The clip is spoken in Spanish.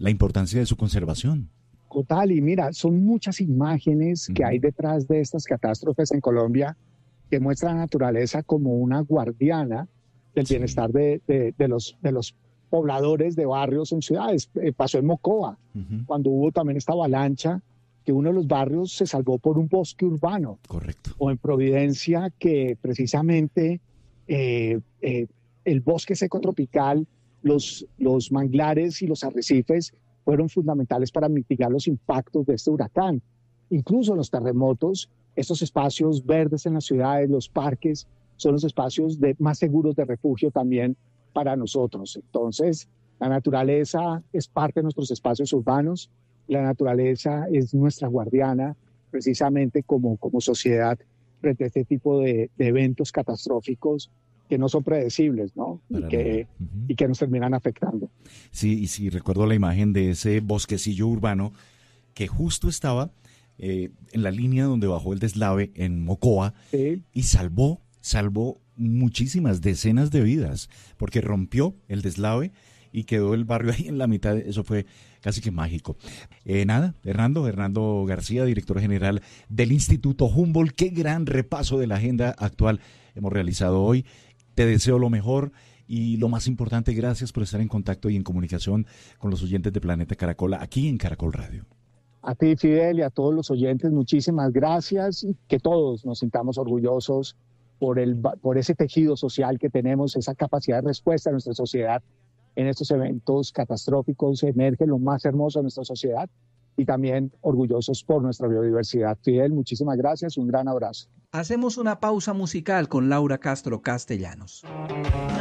la importancia de su conservación. Total, y mira, son muchas imágenes que hay detrás de estas catástrofes en Colombia que muestran la naturaleza como una guardiana del bienestar de los pobladores de barrios en ciudades. Pasó en Mocoa, cuando hubo también esta avalancha, que uno de los barrios se salvó por un bosque urbano. Correcto. O en Providencia, que precisamente el bosque seco tropical, los manglares y los arrecifes fueron fundamentales para mitigar los impactos de este huracán. Incluso los terremotos, estos espacios verdes en las ciudades, los parques, son los espacios más seguros de refugio también para nosotros. Entonces, la naturaleza es parte de nuestros espacios urbanos, la naturaleza es nuestra guardiana, precisamente como sociedad, frente a este tipo de eventos catastróficos que no son predecibles, ¿no? Y que nos terminan afectando. Sí, y sí, recuerdo la imagen de ese bosquecillo urbano que justo estaba en la línea donde bajó el deslave en Mocoa, y salvó muchísimas decenas de vidas, porque rompió el deslave y quedó el barrio ahí en la mitad. Eso fue casi que mágico. Hernando García, director general del Instituto Humboldt. Qué gran repaso de la agenda actual hemos realizado hoy. Te deseo lo mejor y lo más importante, gracias por estar en contacto y en comunicación con los oyentes de Planeta Caracol aquí en Caracol Radio. A ti, Fidel, y a todos los oyentes, muchísimas gracias, y que todos nos sintamos orgullosos por ese tejido social que tenemos, esa capacidad de respuesta de nuestra sociedad en estos eventos catastróficos. Emerge lo más hermoso de nuestra sociedad, y también orgullosos por nuestra biodiversidad. Fidel, muchísimas gracias, un gran abrazo. Hacemos una pausa musical con Laura Castro Castellanos.